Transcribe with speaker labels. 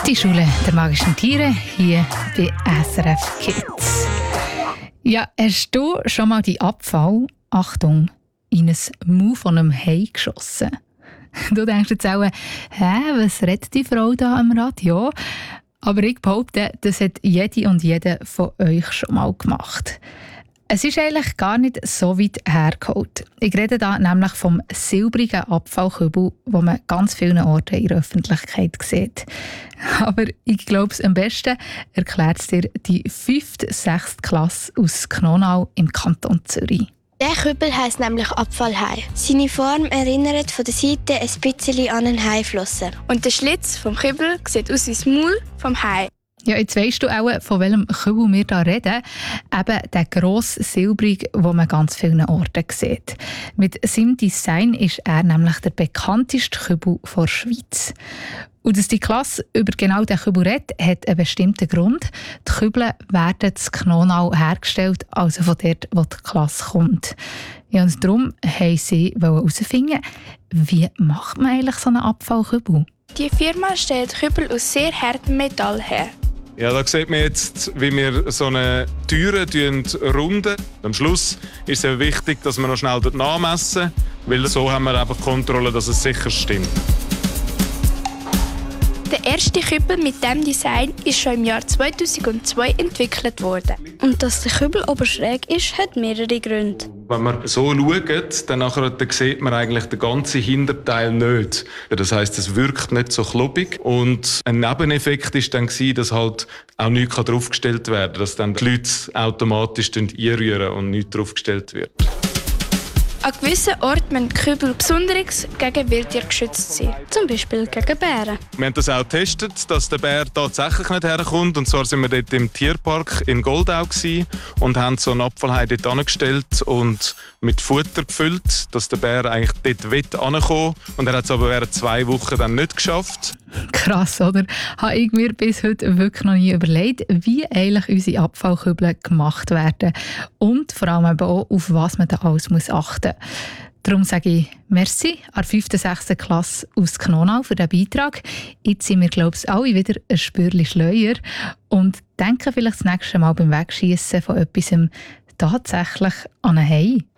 Speaker 1: Die Schule der magischen Tiere hier bei SRF Kids. Ja, hast du schon mal die Abfall, Achtung, in ein Maul von einem Hai geschossen? Du denkst jetzt auch, was redet die Frau da am Radio? Aber ich behaupte, das hat jede und jeder von euch schon mal gemacht. Es ist eigentlich gar nicht so weit hergeholt. Ich rede da nämlich vom silbrigen Abfallkübel, den man ganz vielen Orten in der Öffentlichkeit sieht. Aber ich glaube, am besten erklärt es dir die 5. 6. Klasse aus Knonau im Kanton Zürich.
Speaker 2: Der Kübel heisst nämlich Abfallhai. Seine Form erinnert von der Seite ein bisschen an einen Haiflossen.
Speaker 3: Und der Schlitz vom Kübel sieht aus wie das Maul vom Hai.
Speaker 1: Ja, jetzt weisst du auch, von welchem Kübel wir hier reden. Eben der grosse Silbrig, den man ganz vielen Orten sieht. Mit seinem Design ist er nämlich der bekannteste Kübel der Schweiz. Und dass die Klasse über genau diesen Kübel redet, hat einen bestimmten Grund. Die Kübel werden in Knonau hergestellt, also von dort, wo die Klasse kommt. Ja, und darum wollten sie herausfinden, wie macht man eigentlich so einen Abfallkübel?
Speaker 3: Die Firma stellt Kübel aus sehr hartem Metall her.
Speaker 4: Ja, da sieht man jetzt, wie wir so eine Türe runden. Am Schluss ist es wichtig, dass wir noch schnell dort nachmessen, weil so haben wir einfach Kontrolle, dass es sicher stimmt.
Speaker 3: Der erste Kübel mit diesem Design ist schon im Jahr 2002 entwickelt worden.
Speaker 2: Und dass der Kübel oben schräg ist, hat mehrere Gründe.
Speaker 4: Wenn man so schaut, dann sieht man eigentlich den ganzen Hinterteil nicht. Das heisst, es wirkt nicht so klobig. Und ein Nebeneffekt war dann, dass halt auch nichts draufgestellt werden kann, dass dann die Leute automatisch einrühren und nichts draufgestellt wird.
Speaker 3: An gewissen Orten müssen Kübel besonders gegen Wildtiere geschützt sein.
Speaker 2: Zum Beispiel gegen Bären.
Speaker 4: Wir haben das auch getestet, dass der Bär tatsächlich nicht herkommt. Und zwar sind wir dort im Tierpark in Goldau und haben so einen Abfallhai dort angestellt und mit Futter gefüllt, dass der Bär eigentlich dort ankommen will. Und er hat es aber während 2 Wochen dann nicht geschafft.
Speaker 1: Krass, oder? Habe ich mir bis heute wirklich noch nie überlegt, wie eigentlich unsere Abfallkübel gemacht werden. Und vor allem eben auch, auf was man da alles achten muss. Darum sage ich merci an der 5. 6. Klasse aus Knonau für diesen Beitrag. Jetzt sind wir, glaube ich, alle wieder ein Spürchen schleuer und denken vielleicht das nächste Mal beim Wegschiessen von etwas tatsächlich an einen Hai.